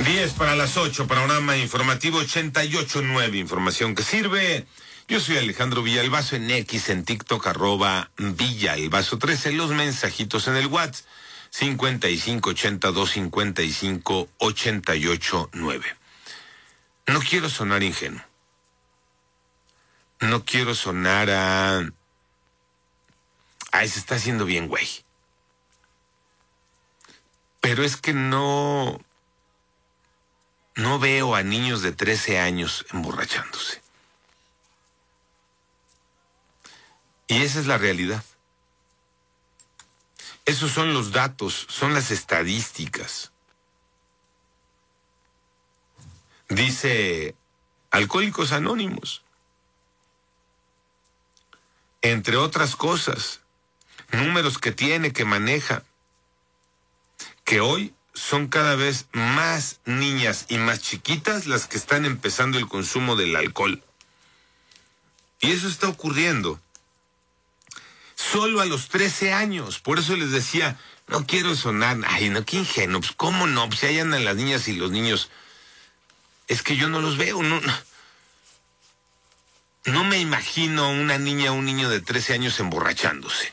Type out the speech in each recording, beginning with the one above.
10 para las 8, panorama informativo 88.9, información que sirve. Yo soy Alejandro Villalbazo en X, en TikTok, @Villalbazo13, los mensajitos en el WhatsApp, 5582558889. No quiero sonar ingenuo. No quiero sonar se está haciendo bien, güey. Pero es que no veo a niños de 13 años emborrachándose. Y esa es la realidad. Esos son los datos, son las estadísticas. Dice Alcohólicos Anónimos, entre otras cosas, números que tiene, que maneja, que hoy son cada vez más niñas y más chiquitas las que están empezando el consumo del alcohol. Y eso está ocurriendo solo a los 13 años. Por eso les decía, no quiero sonar, no, qué ingenuo, pues cómo no, pues si ahí andan las niñas y los niños. Es que yo no los veo, no me imagino una niña o un niño de 13 años emborrachándose.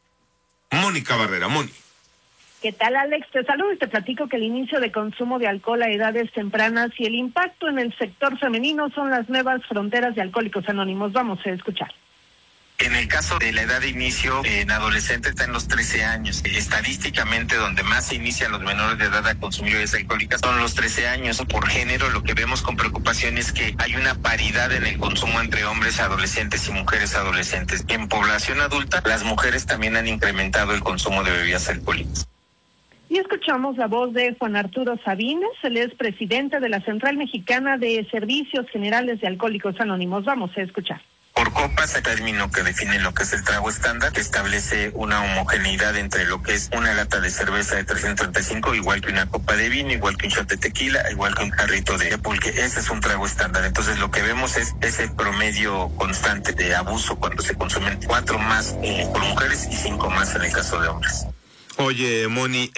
Mónica Barrera, Moni. ¿Qué tal, Alex? Te saludo y te platico que el inicio de consumo de alcohol a edades tempranas y el impacto en el sector femenino son las nuevas fronteras de Alcohólicos Anónimos. Vamos a escuchar. En el caso de la edad de inicio, en adolescentes está en los 13 años. Estadísticamente, donde más se inician los menores de edad a consumir bebidas alcohólicas son los 13 años. Por género, lo que vemos con preocupación es que hay una paridad en el consumo entre hombres adolescentes y mujeres adolescentes. En población adulta, las mujeres también han incrementado el consumo de bebidas alcohólicas. Y escuchamos la voz de Juan Arturo Sabines, él es presidente de la Central Mexicana de Servicios Generales de Alcohólicos Anónimos. Vamos a escuchar. Por copas, el término que define lo que es el trago estándar, que establece una homogeneidad entre lo que es una lata de cerveza de 335, igual que una copa de vino, igual que un shot de tequila, igual que un carrito de pulque. Ese es un trago estándar. Entonces lo que vemos es ese promedio constante de abuso cuando se consumen 4 más por mujeres y 5 más en el caso de hombres. Oye, Moni,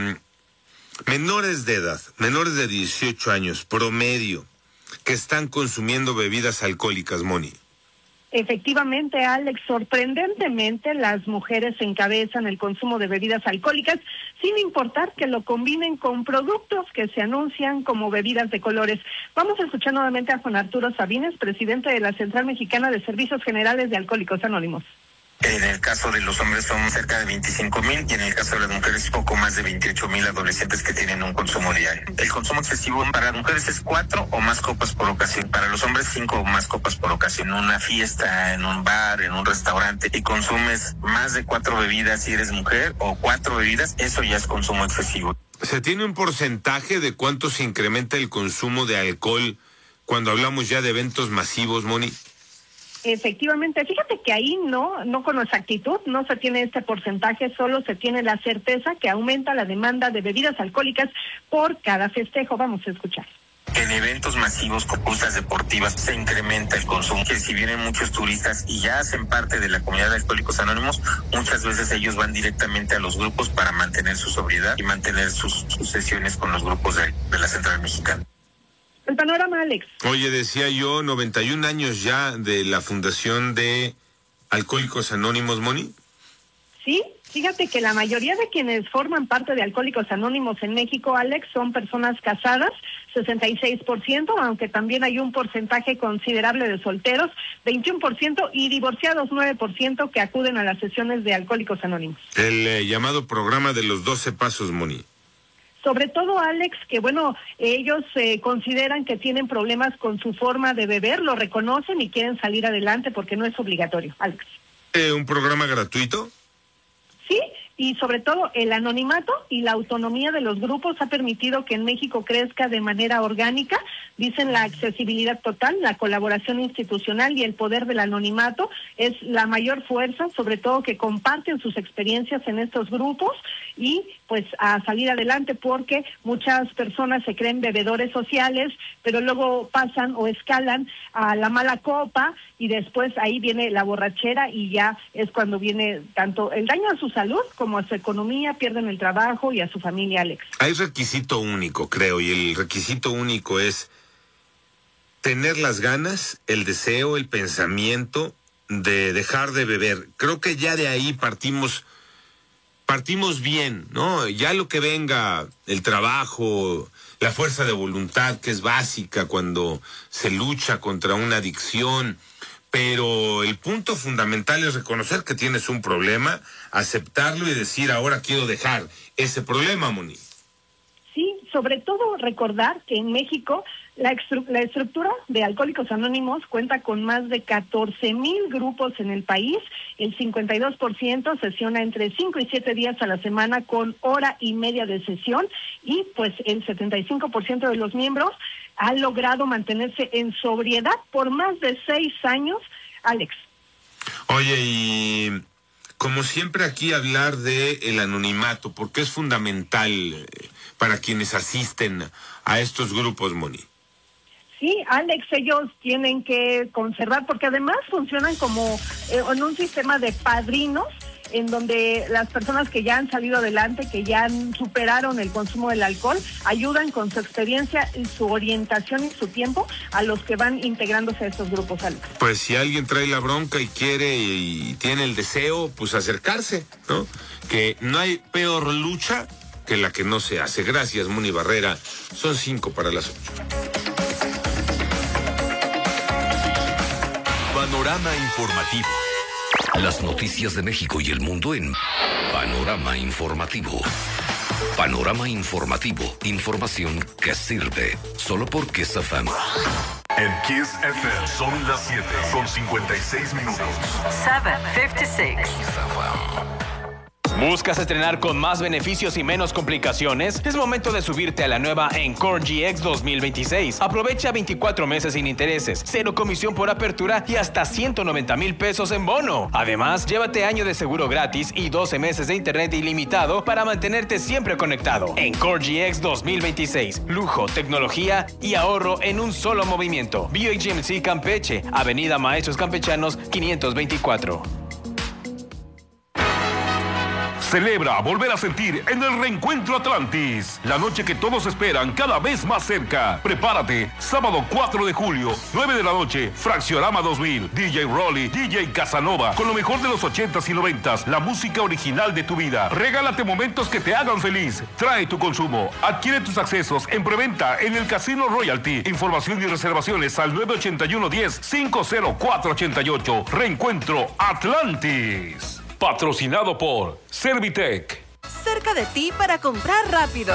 menores de edad, menores de 18 años, promedio, que están consumiendo bebidas alcohólicas, Moni. Efectivamente, Alex, sorprendentemente las mujeres encabezan el consumo de bebidas alcohólicas sin importar que lo combinen con productos que se anuncian como bebidas de colores. Vamos a escuchar nuevamente a Juan Arturo Sabines, presidente de la Central Mexicana de Servicios Generales de Alcohólicos Anónimos. En el caso de los hombres son cerca de 25,000 y en el caso de las mujeres poco más de 28,000 adolescentes que tienen un consumo diario. El consumo excesivo para las mujeres es 4 o más copas por ocasión. Para los hombres 5 o más copas por ocasión. En una fiesta, en un bar, en un restaurante y consumes más de 4 bebidas si eres mujer o 4 bebidas, eso ya es consumo excesivo. ¿Se tiene un porcentaje de cuánto se incrementa el consumo de alcohol cuando hablamos ya de eventos masivos, Moni? Efectivamente, fíjate que ahí no con exactitud, no se tiene este porcentaje, solo se tiene la certeza que aumenta la demanda de bebidas alcohólicas por cada festejo. Vamos a escuchar. En eventos masivos con justas deportivas se incrementa el consumo, que si vienen muchos turistas y ya hacen parte de la comunidad de Alcohólicos Anónimos, muchas veces ellos van directamente a los grupos para mantener su sobriedad y mantener sus sesiones con los grupos de la Central Mexicana. El panorama, Alex. Oye, decía yo, 91 años ya de la fundación de Alcohólicos Anónimos, Moni. Sí, fíjate que la mayoría de quienes forman parte de Alcohólicos Anónimos en México, Alex, son personas casadas, 66%, aunque también hay un porcentaje considerable de solteros, 21%, y divorciados, 9%, que acuden a las sesiones de Alcohólicos Anónimos. El llamado programa de los 12 pasos, Moni. Sobre todo, Alex, que ellos consideran que tienen problemas con su forma de beber, lo reconocen y quieren salir adelante porque no es obligatorio, Alex. ¿Un programa gratuito? Sí, y sobre todo el anonimato y la autonomía de los grupos ha permitido que en México crezca de manera orgánica. Dicen la accesibilidad total, la colaboración institucional y el poder del anonimato es la mayor fuerza, sobre todo que comparten sus experiencias en estos grupos y pues a salir adelante, porque muchas personas se creen bebedores sociales, pero luego pasan o escalan a la mala copa y después ahí viene la borrachera y ya es cuando viene tanto el daño a su salud como como a su economía, pierden el trabajo y a su familia, Alex. Hay requisito único, creo, y el requisito único es tener las ganas, el deseo, el pensamiento de dejar de beber. Creo que ya de ahí partimos bien, ¿no? Ya lo que venga, el trabajo, la fuerza de voluntad, que es básica cuando se lucha contra una adicción, pero el punto fundamental es reconocer que tienes un problema, aceptarlo y decir, ahora quiero dejar ese problema, Moni. Sí, sobre todo recordar que en México la estructura de Alcohólicos Anónimos cuenta con más de 14,000 grupos en el país. El 52% sesiona entre 5 y 7 días a la semana con hora y media de sesión, y pues el 75% de los miembros han logrado mantenerse en sobriedad por más de 6 años, Alex. Oye, y como siempre aquí hablar de el anonimato, porque es fundamental para quienes asisten a estos grupos, Moni. Sí, Alex, ellos tienen que conservar, porque además funcionan como en un sistema de padrinos, en donde las personas que ya han salido adelante, que ya superaron el consumo del alcohol, ayudan con su experiencia, su orientación y su tiempo a los que van integrándose a estos grupos, Alex. Pues si alguien trae la bronca y quiere y tiene el deseo, pues acercarse, ¿no? Que no hay peor lucha que la que no se hace. Gracias, Moni Barrera. Son 5 para las 8. Panorama informativo. Las noticias de México y el mundo en Panorama Informativo. Panorama Informativo. Información que sirve. Solo por Kiss FM. En Kiss FM son las 7:56 minutos. 7:56. ¿Buscas estrenar con más beneficios y menos complicaciones? Es momento de subirte a la nueva Encore GX 2026. Aprovecha 24 meses sin intereses, 0 comisión por apertura y hasta 190,000 pesos en bono. Además, llévate año de seguro gratis y 12 meses de internet ilimitado para mantenerte siempre conectado. Encore GX 2026. Lujo, tecnología y ahorro en un solo movimiento. Buick GMC Campeche, Avenida Maestros Campechanos 524. Celebra volver a sentir en el Reencuentro Atlantis. La noche que todos esperan cada vez más cerca. Prepárate, sábado 4 de julio, 9 de la noche, Fracciorama 2000, DJ Rolly, DJ Casanova, con lo mejor de los 80s y 90s, la música original de tu vida. Regálate momentos que te hagan feliz. Trae tu consumo. Adquiere tus accesos en preventa en el Casino Royalty. Información y reservaciones al 981-10-50488. Reencuentro Atlantis. Patrocinado por Servitec. Cerca de ti para comprar rápido.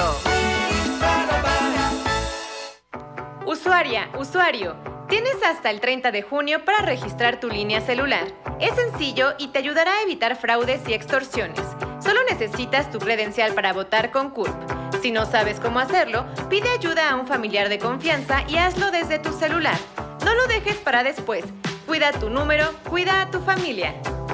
Usuario, tienes hasta el 30 de junio para registrar tu línea celular. Es sencillo y te ayudará a evitar fraudes y extorsiones. Solo necesitas tu credencial para votar con CURP. Si no sabes cómo hacerlo, pide ayuda a un familiar de confianza y hazlo desde tu celular. No lo dejes para después. Cuida tu número, cuida a tu familia.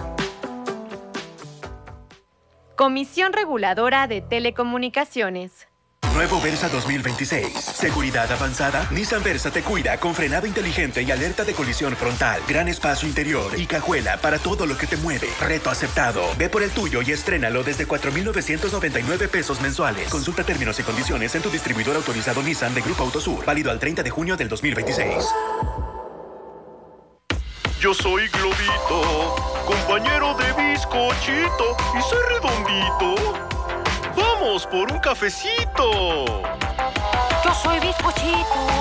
Comisión Reguladora de Telecomunicaciones. Nuevo Versa 2026. Seguridad avanzada. Nissan Versa te cuida con frenado inteligente y alerta de colisión frontal. Gran espacio interior y cajuela para todo lo que te mueve. Reto aceptado. Ve por el tuyo y estrénalo desde 4,999 pesos mensuales. Consulta términos y condiciones en tu distribuidor autorizado Nissan de Grupo Autosur. Válido al 30 de junio del 2026. Yo soy Globito, compañero de bizcochito, y soy redondito. ¡Vamos por un cafecito! Yo soy bizcochito,